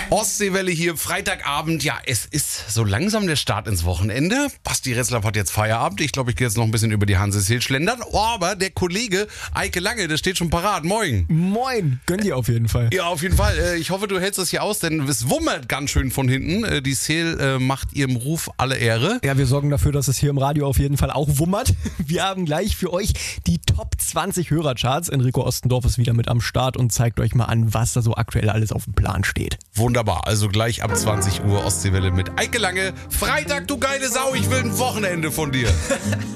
Ostseewelle hier, Freitagabend. Ja, es ist so langsam der Start ins Wochenende. Basti Retzlaff hat jetzt Feierabend. Ich glaube, ich gehe jetzt noch ein bisschen über die Hanseseel schlendern. Oh, aber der Kollege Eike Lange, der steht schon parat. Moin. Moin, gönn dir auf jeden Fall. Ja, auf jeden Fall. Ich hoffe, du hältst das hier aus, denn es wummert ganz schön von hinten. Die Seel macht ihrem Ruf alle Ehre. Ja, wir sorgen dafür, dass es hier im Radio auf jeden Fall auch wummert. Wir haben gleich für euch die Top 20 Hörercharts. Enrico Ostendorf ist wieder mit am Start und zeigt euch mal an, was da so aktuell alles auf dem Plan steht. Wunderbar, also gleich ab 20 Uhr Ostseewelle mit Eike Lange. Freitag, du geile Sau, ich will ein Wochenende von dir.